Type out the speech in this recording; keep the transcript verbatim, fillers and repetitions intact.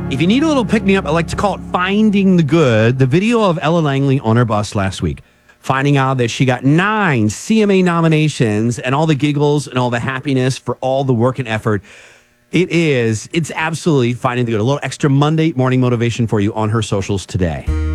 If you need a little pick me up, I like to call it finding the good. The video of Ella Langley on her bus last week, finding out that she got nine C M A nominations and all the giggles and all the happiness for all the work and effort. It is, it's absolutely finding the good. A little extra Monday morning motivation for you on her socials today.